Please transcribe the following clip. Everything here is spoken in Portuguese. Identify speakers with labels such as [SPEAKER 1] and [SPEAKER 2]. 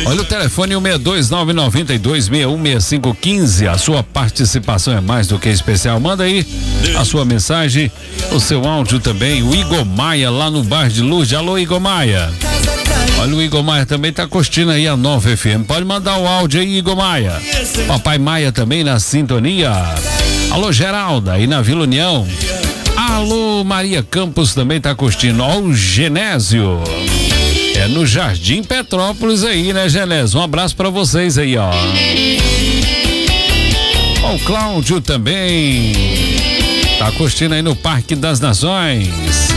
[SPEAKER 1] Olha o telefone, o 62992616515. A sua participação é mais do que especial. Manda aí a sua mensagem, o seu áudio também. O Igor Maia lá no Bar de Lourdes. Alô, Igor Maia. Olha, o Igor Maia também tá curtindo aí a Nova FM. Pode mandar o áudio aí, Igor Maia. Papai Maia também na sintonia. Alô, Geralda, aí na Vila União. Alô, Maria Campos também tá curtindo. Ó, o Genésio. É no Jardim Petrópolis aí, né, Genésio? Um abraço pra vocês aí, ó. Ó, o Cláudio também tá curtindo aí no Parque das Nações.